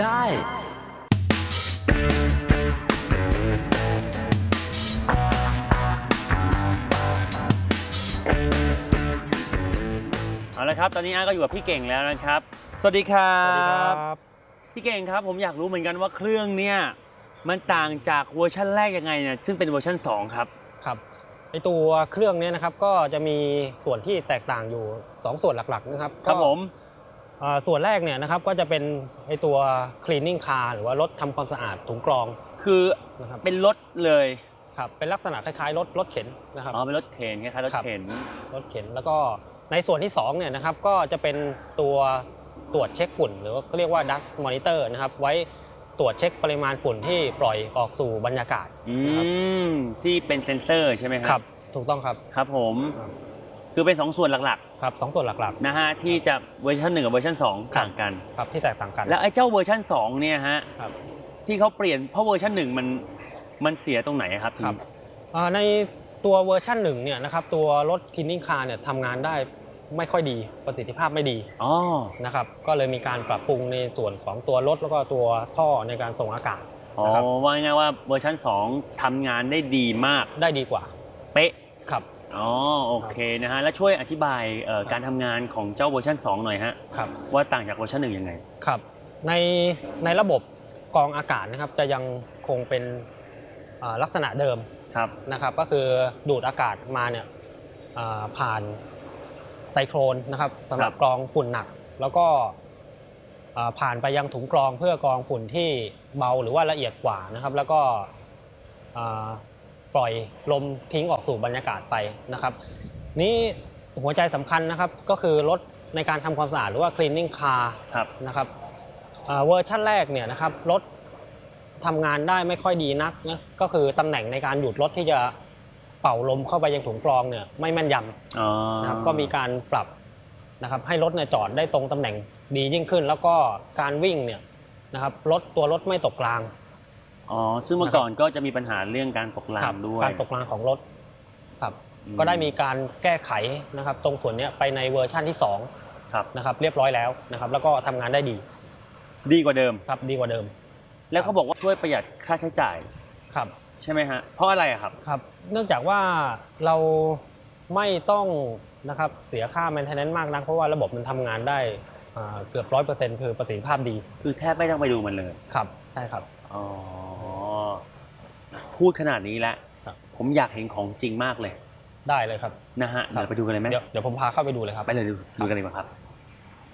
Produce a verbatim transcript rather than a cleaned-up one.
ได้เอาละครับตอนนี้อาก็อยู่กับพี่เก่งแล้วนะครับสวัสดีครับพี่เก่งครับผมอยากรู้เหมือนกันว่าเครื่องเนี่ยมันต่างจากเวอร์ชันแรกยังไงเนี่ยซึ่งเป็นเวอร์ชันสองครับครับไอตัวเครื่องนี้นะครับก็จะมีส่วนที่แตกต่างอยู่สองส่วนหลักๆนะครับครับผมส่วนแรกเนี่ยนะครับก็จะเป็นไอตัว cleaning car หรือว่ารถทำความสะอาดถุงกรองคือนะครับเป็นรถเลยครับเป็นลักษณะคล้ายๆรถรถเข็นนะครับอ๋อเป็นรถเข็นคล้ายๆรถเข็นรถเข็นแล้วก็ในส่วนที่สองเนี่ยนะครับก็จะเป็นตัวตรวจเช็คฝุ่นหรือว่าเขาเรียกว่า dust monitor นะครับไว้ตรวจเช็คปริมาณฝุ่นที่ปล่อยออกสู่บรรยากาศนะครับที่เป็นเซ็นเซอร์ใช่ไหมครับครับถูกต้องครับครับผมคือเป็นสองส่วนหลักๆครับสองส่วนหลักๆนะฮะที่จะเวอร์ชันหนึ่งกับเวอร์ชันสองต่างกันครับที่แตกต่างกันแล้วไอ้เจ้าเวอร์ชันสองเนี่ยฮะที่เขาเปลี่ยนเพราะเวอร์ชันหนึ่งมันมันเสียตรงไหนครับครับในตัวเวอร์ชันหนึ่งเนี่ยนะครับตัวรถ cleaning car เนี่ยทำงานได้ไม่ค่อยดีประสิทธิภาพไม่ดีนะครับก็เลยมีการปรับปรุงในส่วนของตัวรถแล้วก็ตัวท่อในการส่งอากาศอ๋อว่าง่ายว่าเวอร์ชันสองทำงานได้ดีมากได้ดีกว่าเป๊ะครับอ๋อโอเคนะฮะแล้วช่วยอธิบายการทำงานของเจ้าเวอร์ชันสองหน่อยฮะครับว่าต่างจากเวอร์ชันหนึ่งยังไงครับในในระบบกรองอากาศนะครับจะยังคงเป็นลักษณะเดิมนะครับก็คือดูดอากาศมาเนี่ยผ่านไซโครนนะครับสำหรับกรองฝุ่นหนักแล้วก็ผ่านไปยังถุงกรองเพื่อกรองฝุ่นที่เบาหรือว่าละเอียดกว่านะครับแล้วก็ปล่อยลมทิ้งออกสู่บรรยากาศไปนะครับนี้หัวใจสำคัญนะครับก็คือรถในการทำความสะอาดหรือว่า cleaning car นะครับเวอร์ชันแรกเนี่ยนะครับรถทำงานได้ไม่ค่อยดีนักนะก็คือตำแหน่งในการหยุดรถที่จะเป่าลมเข้าไปยังถุงกรองเนี่ยไม่แม่นยำนะครับก็มีการปรับนะครับให้รถเนี่ยจอดได้ตรงตำแหน่งดียิ่งขึ้นแล้วก็การวิ่งเนี่ยนะครับรถตัวรถไม่ตกรางอ๋อซึ่งเมื่อก่อนก็จะมีปัญหาเรื่องการตกรางด้วยการตกรางของรถครับก็ได้มีการแก้ไขนะครับตรงส่วนนี้ไปในเวอร์ชันที่สองนะครับเรียบร้อยแล้วนะครับแล้วก็ทำงานได้ดีดีกว่าเดิมครับดีกว่าเดิมแล้วเขาบอกว่าช่วยประหยัดค่าใช้จ่ายครับใช่ไหมฮะเพราะอะไรครับครับเนื่องจากว่าเราไม่ต้องนะครับเสียค่า maintenance มากนักเพราะว่าระบบมันทำงานได้เกือบร้อยเปอร์เซ็นต์คือประสิทธิภาพดีคือแทบไม่ต้องไปดูมันเลยครับใช่ครับอ๋อพูดขนาดนี้แล้วผมอยากเห็นของจริงมากเลยได้เลยครับนะฮะเดี๋ยวไปดูกันเลยไหมเดี๋ยวเดี๋ยวผมพาเข้าไปดูเลยครับไปเลยดูดูกันเลยครับ